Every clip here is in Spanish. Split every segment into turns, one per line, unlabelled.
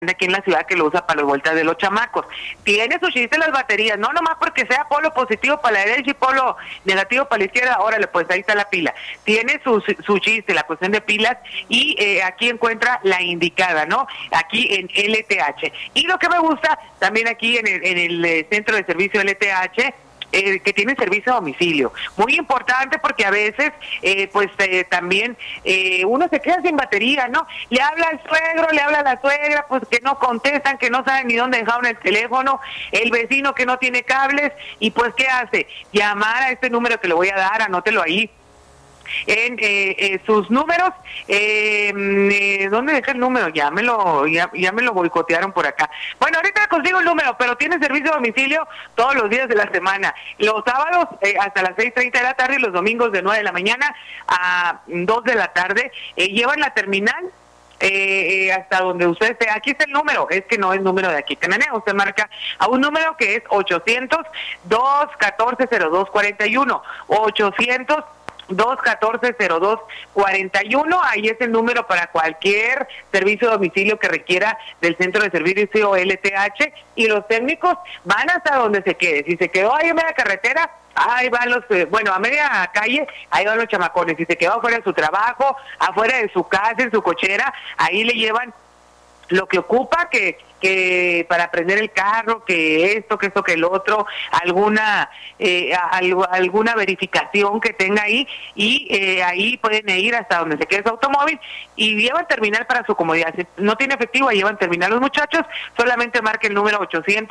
aquí en la ciudad que lo usa para las vueltas de los chamacos. Tiene su chiste las baterías, no nomás porque sea polo positivo para la derecha y polo negativo para la izquierda, órale, pues ahí está la pila. Tiene su chiste, la cuestión de pilas, y aquí encuentra la indicada, ¿no? Aquí en LTH. Y lo que me gusta también aquí en el centro de servicio LTH, que tiene servicio a domicilio. Muy importante porque a veces, también uno se queda sin batería, ¿no? Le habla al suegro, le habla a la suegra, pues que no contestan, que no saben ni dónde dejaron el teléfono, el vecino que no tiene cables, y pues ¿qué hace? Llamar a este número que le voy a dar, anótelo ahí. En sus números, ¿dónde dejé el número? Ya me lo boicotearon por acá. Bueno, ahorita consigo el número, pero tiene servicio a domicilio todos los días de la semana. Los sábados hasta las 6:30 de la tarde y los domingos de 9 de la mañana a 2 de la tarde. Llevan la terminal hasta donde usted esté. Aquí está el número, es que no es número de aquí, Cananea. Usted marca a un número que es 800-214-0241, 214-0241, ahí es el número para cualquier servicio de domicilio que requiera del centro de servicio LTH, y los técnicos van hasta donde se quede. Si se quedó ahí en media carretera, ahí van a media calle, ahí van los chamacones. Si se quedó afuera de su trabajo, afuera de su casa, en su cochera, ahí le llevan lo que ocupa, que para prender el carro, que esto, que el otro, alguna verificación que tenga ahí, y ahí pueden ir hasta donde se quede su automóvil, y llevan terminal para su comodidad. Si no tiene efectivo, ahí llevan terminal los muchachos, solamente marque el número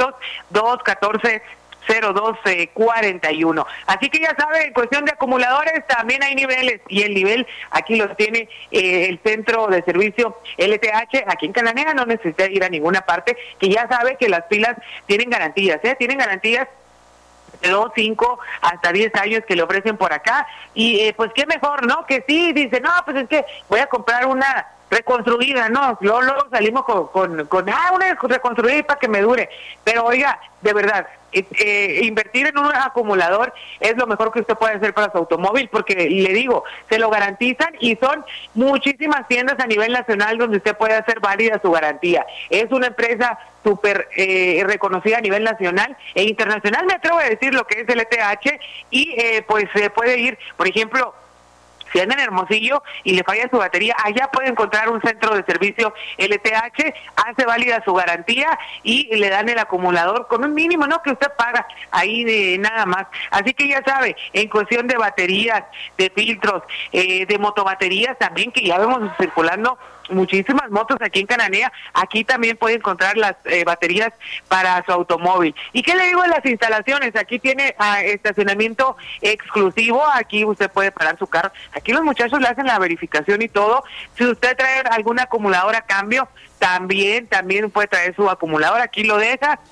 800-214-0241. Así que ya saben, en cuestión de acumuladores también hay niveles, y el nivel aquí lo tiene el centro de servicio LTH aquí en Cananea. No necesita ir a ninguna parte, que ya sabe que las pilas tienen garantías, tienen garantías de 2, 5, hasta 10 años que le ofrecen por acá, y pues qué mejor, ¿no? Que sí, dice, no, pues es que voy a comprar una reconstruida, ¿no? Luego salimos con una reconstruida para que me dure. Pero oiga, de verdad, invertir en un acumulador es lo mejor que usted puede hacer para su automóvil, porque le digo, se lo garantizan, y son muchísimas tiendas a nivel nacional donde usted puede hacer válida su garantía. Es una empresa súper reconocida a nivel nacional e internacional, me atrevo a decir, lo que es el LTH, y pues se puede ir, por ejemplo, si anda en Hermosillo y le falla su batería, allá puede encontrar un centro de servicio LTH, hace válida su garantía y le dan el acumulador con un mínimo, ¿no?, que usted paga ahí de nada más. Así que ya sabe, en cuestión de baterías, de filtros, de motobaterías también, que ya vemos circulando muchísimas motos aquí en Cananea, aquí también puede encontrar las baterías para su automóvil. ¿Y qué le digo de las instalaciones? Aquí tiene estacionamiento exclusivo, aquí usted puede parar su carro, aquí los muchachos le hacen la verificación y todo. Si usted trae algún acumulador a cambio, también puede traer su acumulador, aquí lo deja,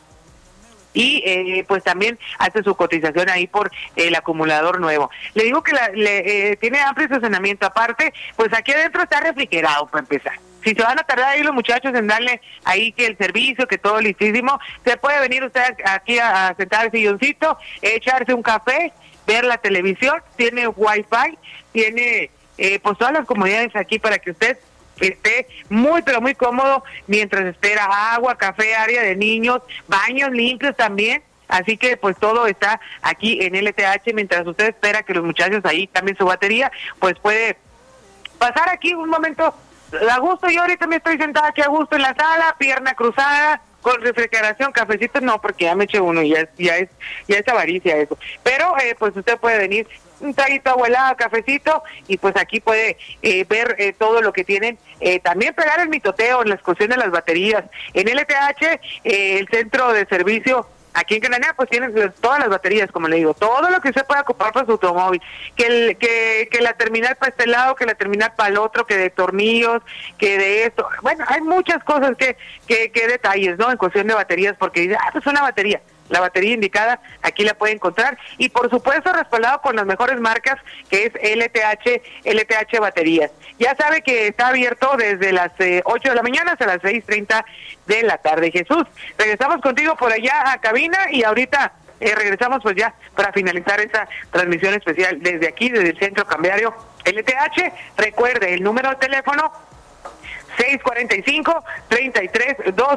y pues también hace su cotización ahí por el acumulador nuevo. Le digo que tiene amplio estacionamiento. Aparte, pues aquí adentro está refrigerado para empezar. Si se van a tardar ahí los muchachos en darle ahí que el servicio, que todo listísimo, se puede venir usted aquí a sentar el silloncito, echarse un café, ver la televisión, tiene wifi, tiene pues todas las comodidades aquí para que usted esté muy pero muy cómodo mientras espera agua, café, área de niños, baños limpios también. Así que pues todo está aquí en LTH. Mientras usted espera que los muchachos ahí cambien su batería, pues puede pasar aquí un momento a gusto. Yo ahorita me estoy sentada aquí a gusto en la sala, pierna cruzada, con refrigeración, cafecito no, porque ya me eché uno y ya es avaricia eso. Pero pues usted puede venir, un traguito abuelado, cafecito, y pues aquí puede ver todo lo que tienen. También pegar el mitoteo en la excursión de las baterías. En LTH, el centro de servicio aquí en Cananea, pues tienen todas las baterías, como le digo, todo lo que usted pueda ocupar para su automóvil, que la terminal para este lado, que la terminal para el otro, que de tornillos, que de esto. Bueno, hay muchas cosas que detalles, ¿no?, en cuestión de baterías, porque dice, pues una batería. La batería indicada aquí la puede encontrar, y por supuesto respaldado con las mejores marcas, que es LTH Baterías. Ya sabe que está abierto desde las 8 de la mañana hasta las 6:30 de la tarde. Jesús, regresamos contigo por allá a cabina, y ahorita regresamos pues ya para finalizar esta transmisión especial desde aquí, desde el Centro Cambiario LTH. Recuerde el número de teléfono 645-3312.